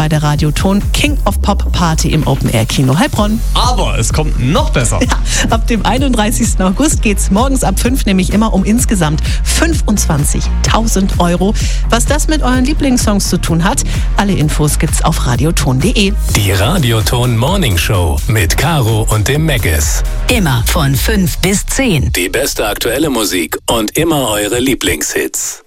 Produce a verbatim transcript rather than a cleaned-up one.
bei der Radioton King of Pop Party im Open Air Kino Heilbronn. Aber es kommt noch besser. Ja, ab dem einunddreißigsten August geht's morgens ab fünf nämlich immer um insgesamt fünfundzwanzigtausend Euro. Was das mit euren Lieblingssongs zu tun hat, alle Infos gibt's auf radioton punkt de. Die Radioton Morning Show mit Caro und dem Meggis. Immer von fünf bis zehn. Die beste aktuelle Musik und immer eure Lieblingshits.